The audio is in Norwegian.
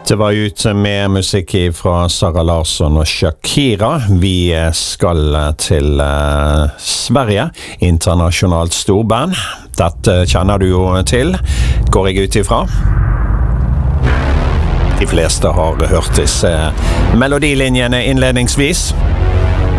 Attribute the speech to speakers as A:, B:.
A: Det var ute med musikk fra Sara Larsson og Shakira. Vi skal til Sverige, internasjonalt storband. Dette kjenner du jo til, går jeg ut ifra. De fleste har hørt disse melodilinjene innledningsvis.